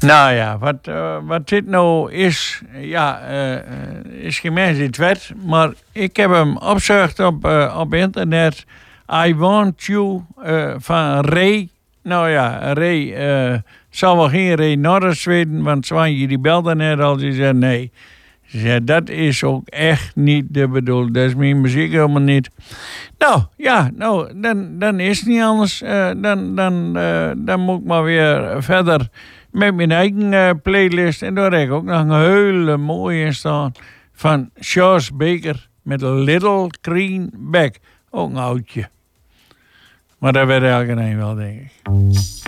Nou ja, wat dit nou is, is geen mens die het weet, maar ik heb hem opgezocht op internet. I Want You van Ray. Nou ja, Ray zal wel geen Ray Norris weten, want Zwaantje die belde net al, die zei nee. Ze zei, dat is ook echt niet de bedoeling. Dat is mijn muziek helemaal niet. Dan is het niet anders. Dan moet ik maar weer verder met mijn eigen playlist. En daar heb ik ook nog een hele mooie in staan. Van Charles Baker met Little Green Bag. Ook een oudje. Maar dat weet elke een wel, denk ik.